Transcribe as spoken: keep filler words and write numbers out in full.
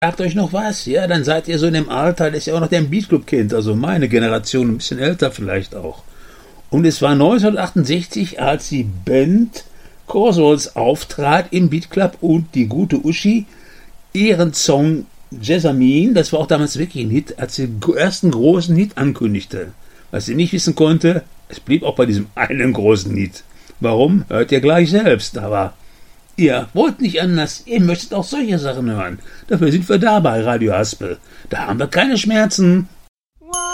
Sagt euch noch was? Ja, dann seid ihr so in dem Alter, das ist ja auch noch der Beatclub-Kind, also meine Generation, ein bisschen älter vielleicht auch. Und es war neunzehnhundertachtundsechzig, als die Band Korsholz auftrat im Beatclub und die gute Uschi ihren Song Jessamine, das war auch damals wirklich ein Hit, als sie den ersten großen Hit ankündigte. Was sie nicht wissen konnte, es blieb auch bei diesem einen großen Hit. Warum? Hört ihr gleich selbst, aber ihr wollt nicht anders, ihr möchtet auch solche Sachen hören. Dafür sind wir da bei Radio Haspel. Da haben wir keine Schmerzen.